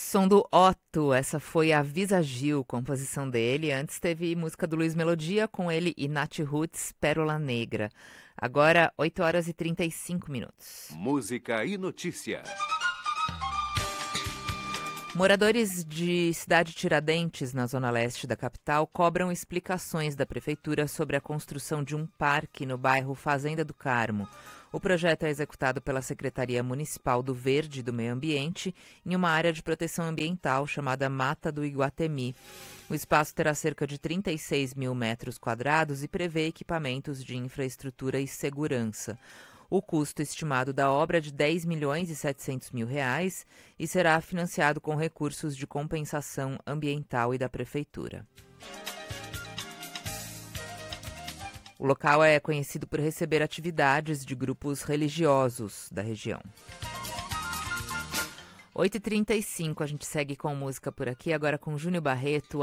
Som do Otto, essa foi a Visagil, composição dele. Antes teve música do Luiz Melodia, com ele e Nath Roots, Pérola Negra. Agora, 8 horas e 35 minutos. Música e notícia. Moradores de Cidade Tiradentes, na zona leste da capital, cobram explicações da prefeitura sobre a construção de um parque no bairro Fazenda do Carmo. O projeto é executado pela Secretaria Municipal do Verde e do Meio Ambiente em uma área de proteção ambiental chamada Mata do Iguatemi. O espaço terá cerca de 36 mil metros quadrados e prevê equipamentos de infraestrutura e segurança. O custo estimado da obra é de R$10.700.000 e será financiado com recursos de compensação ambiental e da Prefeitura. O local é conhecido por receber atividades de grupos religiosos da região. 8h35, a gente segue com música por aqui, agora com Júnior Barreto.